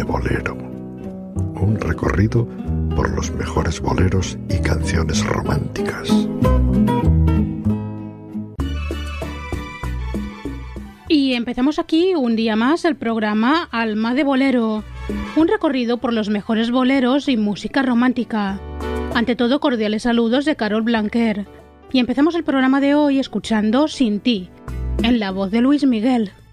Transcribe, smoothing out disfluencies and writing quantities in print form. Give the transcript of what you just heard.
Bolero. Un recorrido por los mejores boleros y canciones románticas. Y empezamos aquí un día más el programa Alma de Bolero, un recorrido por los mejores boleros y música romántica. Ante todo, cordiales saludos de Carol Blanquer. Y empezamos el programa de hoy escuchando Sin ti, en la voz de Luis Miguel.